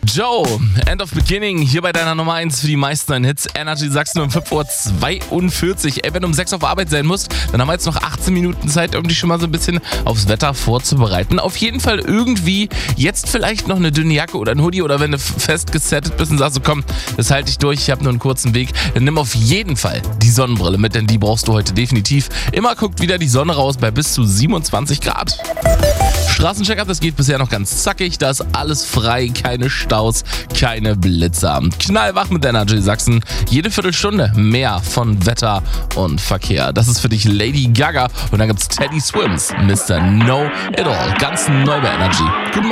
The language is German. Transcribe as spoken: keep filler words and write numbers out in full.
Joe, End of Beginning, hier bei deiner Nummer eins für die meisten neuen Hits. Energy Sachsen um fünf Uhr zweiundvierzig. Ey, wenn du um sechs auf Arbeit sein musst, dann haben wir jetzt noch achtzehn Minuten Zeit, um dich schon mal so ein bisschen aufs Wetter vorzubereiten. Auf jeden Fall irgendwie jetzt vielleicht noch eine dünne Jacke oder ein Hoodie, oder wenn du fest gesettet bist und sagst, so komm, das halte ich durch, ich habe nur einen kurzen Weg, dann nimm auf jeden Fall die Sonnenbrille mit, denn die brauchst du heute definitiv. Immer guckt wieder die Sonne raus bei bis zu siebenundzwanzig Grad. Straßencheck-up, das geht bisher noch ganz zackig, da ist alles frei, keine Staus, keine Blitzer. Knallwach mit Energy Sachsen, jede Viertelstunde mehr von Wetter und Verkehr. Das ist für dich Lady Gaga und dann gibt's Teddy Swims, Mister Know It All, ganz neu bei Energy. Guten Morgen.